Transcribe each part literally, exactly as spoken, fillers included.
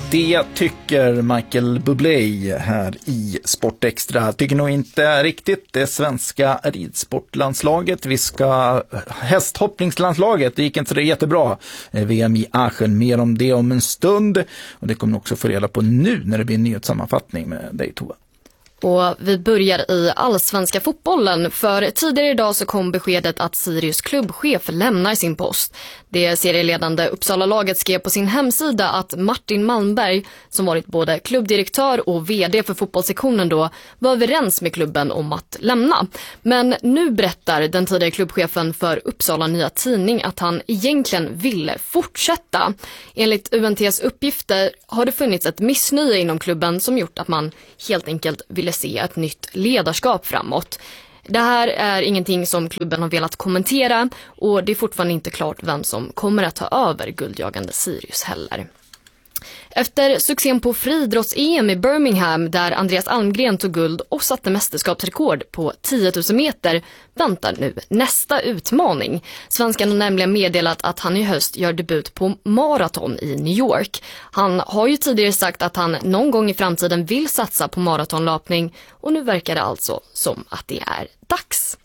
Det tycker Michael Bublé här i Sportextra. Tycker nog inte riktigt det svenska ridsportlandslaget. Vi ska hästhoppningslandslaget. Det gick inte så jättebra. V M i Aachen. Mer om det om en stund. Och det kommer ni också få reda på nu när det blir en nyhetssammanfattning med dig, Tova. Och vi börjar i allsvenska fotbollen, för tidigare idag så kom beskedet att Sirius klubbchef lämnar sin post. Det serieledande Uppsala-laget skrev på sin hemsida att Martin Malmberg, som varit både klubbdirektör och vd för fotbollssektionen då, var överens med klubben om att lämna. Men nu berättar den tidigare klubbchefen för Uppsala Nya Tidning att han egentligen ville fortsätta. Enligt U N T:s uppgifter har det funnits ett missnöje inom klubben som gjort att man helt enkelt ville se ett nytt ledarskap framåt. Det här är ingenting som klubben har velat kommentera och det är fortfarande inte klart vem som kommer att ta över guldjagande Sirius heller. Efter succén på friidrotts-E M i Birmingham där Andreas Almgren tog guld och satte mästerskapsrekord på tio tusen meter väntar nu nästa utmaning. Svenskan har nämligen meddelat att han i höst gör debut på maraton i New York. Han har ju tidigare sagt att han någon gång i framtiden vill satsa på maratonlöpning och nu verkar det alltså som att det är dags.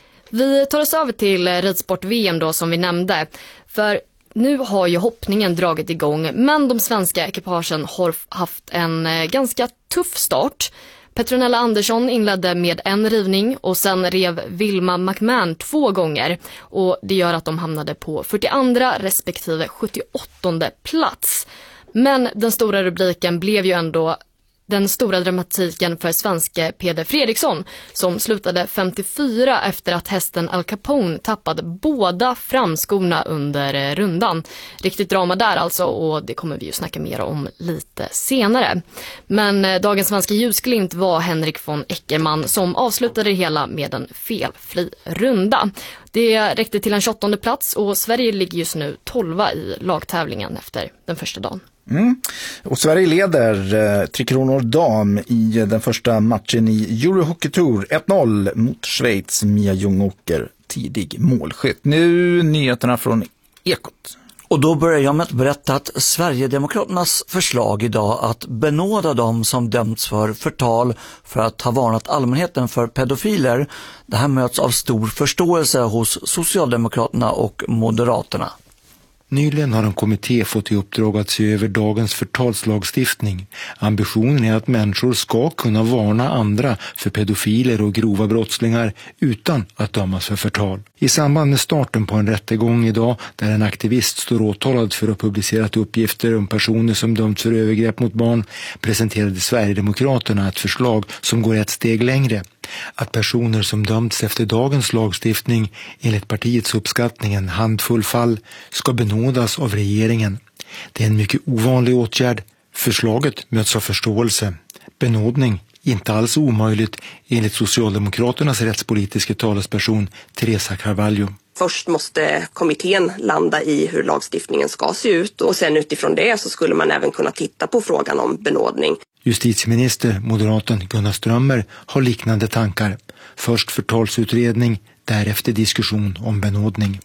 Vi tar oss över till ridsport-V M då som vi nämnde, för nu har ju hoppningen dragit igång, men de svenska ekipagen har haft en ganska tuff start. Petronella Andersson inledde med en rivning och sen rev Vilma McMahon två gånger. Och det gör att de hamnade på fyrtioandra respektive sjuttioåttonde plats. Men den stora rubriken blev ju ändå den stora dramatiken för svenske Peder Fredriksson som slutade femtiofyra efter att hästen Al Capone tappade båda framskorna under rundan. Riktigt drama där alltså, och det kommer vi ju snacka mer om lite senare. Men dagens svenska ljusglimt var Henrik von Eckermann som avslutade det hela med en felfri runda. Det räckte till en tjugoåttonde plats och Sverige ligger just nu tolva i lagtävlingen efter den första dagen. Mm. Och Sverige leder eh, Tre Kronor dam i den första matchen i Eurohockey Tour ett noll mot Schweiz. Mia Ljungåker, tidig målskytt. Nu nyheterna från Ekot. Och då börjar jag med att berätta att Sverigedemokraternas förslag idag att benåda dem som dömts för förtal för att ha varnat allmänheten för pedofiler. Det här möts av stor förståelse hos Socialdemokraterna och Moderaterna. Nyligen har en kommitté fått i uppdrag att se över dagens förtalslagstiftning. Ambitionen är att människor ska kunna varna andra för pedofiler och grova brottslingar utan att dömas för förtal. I samband med starten på en rättegång idag där en aktivist står åtalad för att publicerat uppgifter om personer som dömts för övergrepp mot barn presenterade Sverigedemokraterna ett förslag som går ett steg längre. Att personer som dömts efter dagens lagstiftning enligt partiets uppskattning en handfull fall ska benådas av regeringen. Det är en mycket ovanlig åtgärd. Förslaget möts av förståelse. Benådning inte alls omöjligt enligt Socialdemokraternas rättspolitiska talesperson Teresa Carvalho. Först måste kommittén landa i hur lagstiftningen ska se ut och sen utifrån det så skulle man även kunna titta på frågan om benådning. Justitieminister, moderaten Gunnar Strömmer, har liknande tankar. Först förtalsutredning, därefter diskussion om benådning.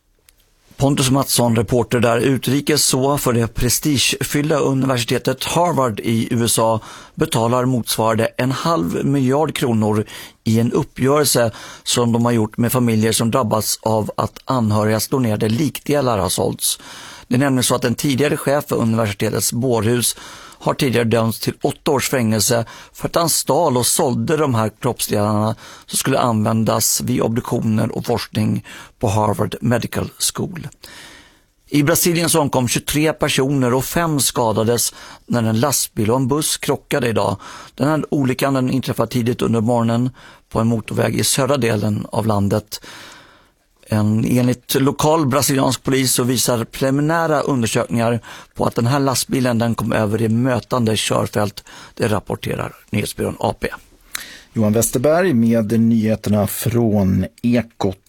Pontus Mattsson, reporter där utrikes så för det prestigefyllda universitetet Harvard i U S A betalar motsvarande en halv miljard kronor i en uppgörelse som de har gjort med familjer som drabbats av att anhörigas donerade likdelar har sålts. Det är nämligen så att en tidigare chef för universitetets bårhus har tidigare dömts till åtta års fängelse för att han stal och sålde de här kroppsdelarna som skulle användas vid obduktioner och forskning på Harvard Medical School. I Brasilien så omkom tjugotre personer och fem skadades när en lastbil och en buss krockade idag. Den här olyckan den inträffade tidigt under morgonen på en motorväg i södra delen av landet. En, enligt lokal brasiliansk polis så visar preliminära undersökningar på att den här lastbilen den kom över i mötande körfält. Det rapporterar nyhetsbyrån A P. Johan Westerberg med nyheterna från Ekot.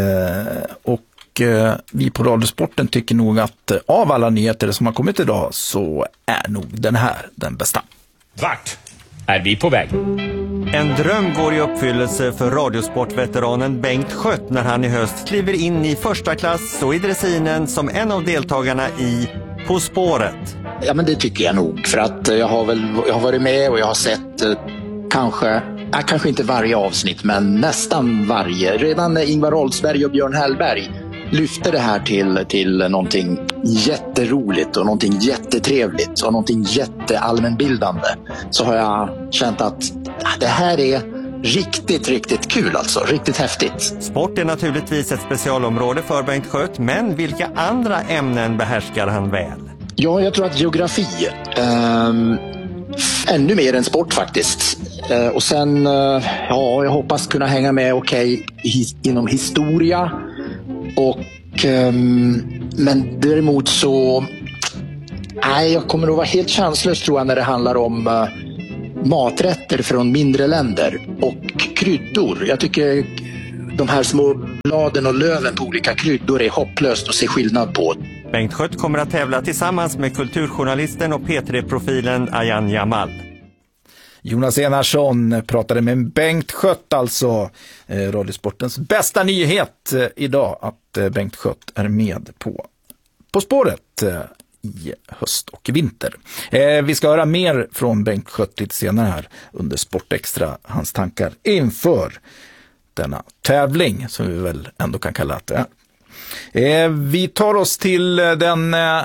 Och vi på Radiosporten tycker nog att av alla nyheter som har kommit idag så är nog den här den bästa. Vart är vi på väg? En dröm går i uppfyllelse för radiosportveteranen Bengt Schött när han i höst kliver in i första klass och i dressinen som en av deltagarna i På spåret. Ja, men det tycker jag nog. För att jag har väl jag har varit med och jag har sett eh, kanske, äh, kanske inte varje avsnitt, men nästan varje. Redan när Ingvar Oldsberg och Björn Hellberg lyfte det här till, till någonting jätteroligt och någonting jättetrevligt och någonting jätteallmänbildande, så har jag känt att det här är riktigt, riktigt kul alltså. Riktigt häftigt. Sport är naturligtvis ett specialområde för Bengt Schött, men vilka andra ämnen behärskar han väl? Ja, jag tror att geografi um, ännu mer än sport faktiskt. Uh, och sen, uh, ja, jag hoppas kunna hänga med okej okay, his, inom historia. Och, um, men däremot så, nej, jag kommer att vara helt chanslös tror jag när det handlar om uh, maträtter från mindre länder och kryddor. Jag tycker de här små bladen och löven på olika kryddor är hopplöst att se skillnad på. Bengt Schött kommer att tävla tillsammans med kulturjournalisten och P tre-profilen Ayan Jamal. Jonas Enarsson pratade med Bengt Schött, alltså eh, Radiosportens bästa nyhet eh, idag, att eh, Bengt Schött är med på På spåret eh, i höst och vinter. Eh, vi ska höra mer från Bengt Schött lite senare här under Sportextra, hans tankar inför denna tävling som vi väl ändå kan kalla det. Eh, vi tar oss till den eh,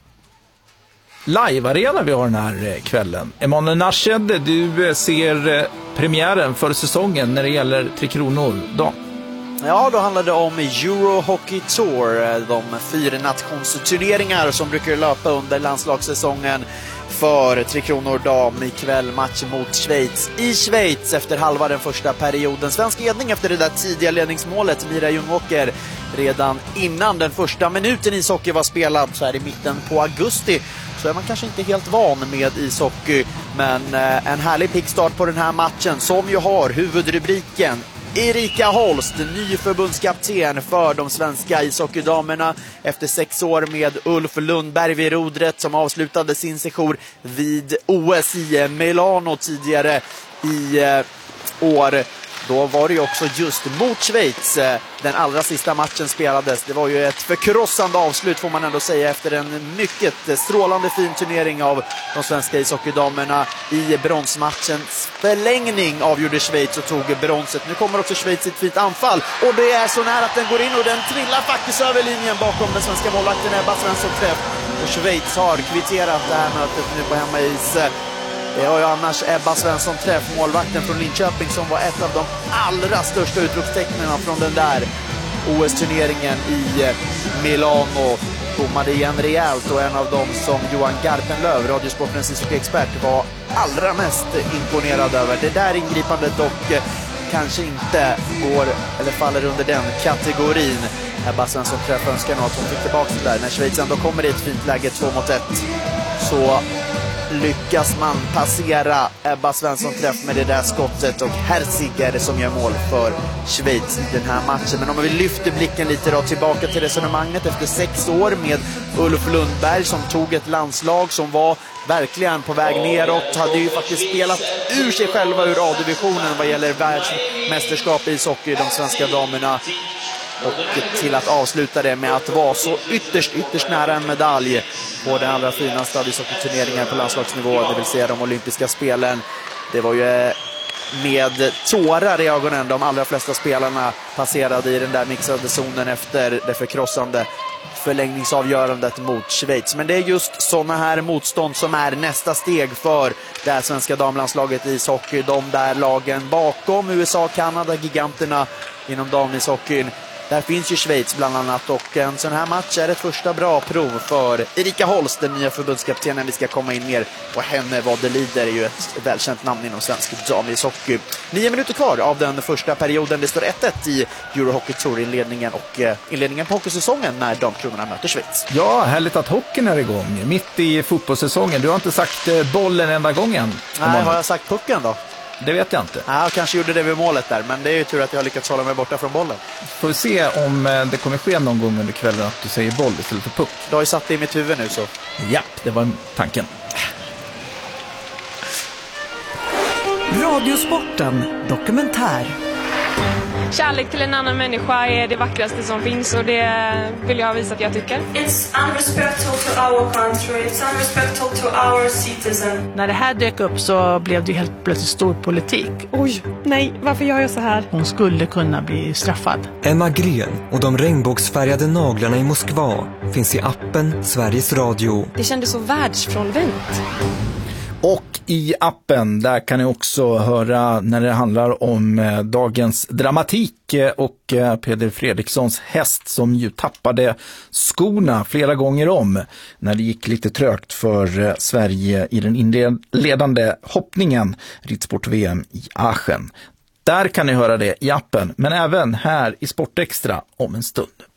live-arena vi har den här kvällen. Emanuel Nashed, du ser premiären för säsongen när det gäller Tre Kronor då. Ja, då handlar det om Euro Hockey Tour, de fyra nationsturneringar som brukar löpa under landslagssäsongen för Tre Kronor dam. Ikväll match mot Schweiz i Schweiz efter halva den första perioden. Svensk ledning efter det där tidiga ledningsmålet, Mira Ljungåker, redan innan den första minuten ishockey var spelad, så här i mitten på augusti. Så är man kanske inte helt van med ishockey, men eh, en härlig pickstart på den här matchen som ju har huvudrubriken Erika Holst, ny förbundskapten för de svenska ishockeydamerna efter sex år med Ulf Lundberg vid rodret, som avslutade sin sejour vid O S i Milano tidigare i eh, år. Då var det ju också just mot Schweiz den allra sista matchen spelades. Det var ju ett förkrossande avslut får man ändå säga efter en mycket strålande fin turnering av de svenska ishockeydamerna. I bronsmatchens förlängning avgjorde Schweiz och tog bronset. Nu kommer också Schweiz i ett fint anfall och det är så nära att den går in och den trillar faktiskt över linjen bakom den svenska målvakten Ebba Svensson träff. Och Schweiz har kvitterat det här mötet nu på hemmais. Det har ju annars Ebba Svensson träff, målvakten från Linköping, som var ett av de allra största utropstecknen från den där O S-turneringen i Milano. Bommade igen rejält och en av dem som Johan Garpenlöv, Radiosportens ishockeyexpert, var allra mest imponerad över. Det där ingripandet dock kanske inte går eller faller under den kategorin. Ebba Svensson träff önskar nog att hon fick tillbaka det där. När Schweiz ändå kommer i ett fint läge två mot ett så lyckas man passera Ebba Svensson träff med det där skottet, och Herzig är det som gör mål för Schweiz i den här matchen. Men om vi lyfter blicken lite då tillbaka till resonemanget efter sex år med Ulf Lundberg, som tog ett landslag som var verkligen på väg neråt, hade ju faktiskt spelat ur sig själva ur A-divisionen vad gäller världsmästerskap i ishockey, de svenska damerna, och till att avsluta det med att vara så ytterst, ytterst nära en medalj på den allra finaste av ishockeyturneringar på landslagsnivå, det vill säga de olympiska spelen. Det var ju med tårar i ögonen de allra flesta spelarna passerade i den där mixade zonen efter det förkrossande förlängningsavgörandet mot Schweiz. Men det är just sådana här motstånd som är nästa steg för det här svenska damlandslaget i ishockey. De där lagen bakom U S A, Kanada, giganterna inom damishockeyn. Där finns ju Schweiz bland annat, och en sån här match är ett första bra prov för Erika Holst, den nya förbundskaptenen. Vi ska komma in mer på henne vad det lider, är ju ett välkänt namn inom svensk damishockey. Nio minuter kvar av den första perioden. Det står ett ett i Euro Hockey Tour inledningen och inledningen på hockeysäsongen när damkronorna möter Schweiz. Ja, härligt att hockeyn är igång mitt i fotbollssäsongen. Du har inte sagt bollen enda gången. Nej, har jag sagt pucken då? Det vet jag inte. Ja, jag kanske gjorde det vid målet där, men det är ju tur att jag har lyckats hålla mig borta från bollen. Får vi se om det kommer ske någon gång under kvällen att du säger boll istället för puck. Du har ju satt det i mitt huvud nu så. Ja, det var tanken. Radiosporten dokumentär. Kärlek till en annan människa är det vackraste som finns och det vill jag visa att jag tycker. It's unrespectful to our country, it's unrespectful to our citizen. När det här dök upp så blev det helt plötsligt stor politik. Oj, nej, varför gör jag så här? Hon skulle kunna bli straffad. Emma Gren och de regnbågsfärgade naglarna i Moskva finns i appen Sveriges Radio. Det kändes så världsfrånvänt. Och i appen, där kan ni också höra när det handlar om eh, dagens dramatik eh, och eh, Peder Fredrikssons häst som ju tappade skorna flera gånger om när det gick lite trögt för eh, Sverige i den inledande hoppningen Ridsport-V M i Aachen. Där kan ni höra det i appen, men även här i Sportextra om en stund.